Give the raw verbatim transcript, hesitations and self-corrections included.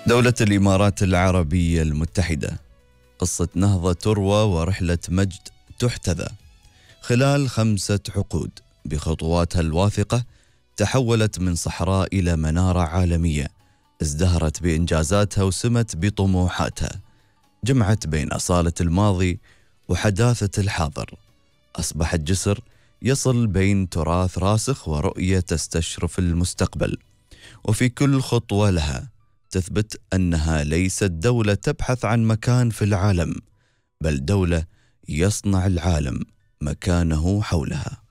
دولة الإمارات العربية المتحدة، قصة نهضة تروى ورحلة مجد تحتذى. خلال خمسة عقود بخطواتها الواثقة تحولت من صحراء إلى منارة عالمية، ازدهرت بإنجازاتها وسمت بطموحاتها، جمعت بين أصالة الماضي وحداثة الحاضر، أصبحت جسر يصل بين تراث راسخ ورؤية تستشرف المستقبل. وفي كل خطوة لها تثبت أنها ليست دولة تبحث عن مكان في العالم، بل دولة يصنع العالم مكانه حولها.